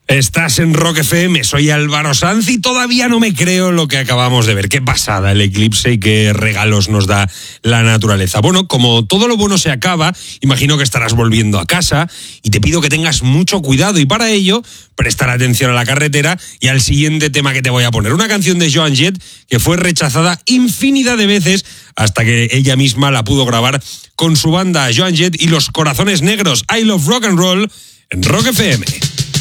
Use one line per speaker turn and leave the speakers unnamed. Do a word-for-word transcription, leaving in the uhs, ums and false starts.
Estás en Rock F M, soy Álvaro Sanz y todavía no me creo lo que acabamos de ver. Qué pasada el eclipse y qué regalos nos da la naturaleza. Bueno, como todo lo bueno se acaba, imagino que estarás volviendo a casa y te pido que tengas mucho cuidado y para ello prestar atención a la carretera y al siguiente tema que te voy a poner. Una canción de Joan Jett que fue rechazada infinidad de veces hasta que ella misma la pudo grabar con su banda Joan Jett y los Corazones Negros. I Love Rock and Roll en Rock F M.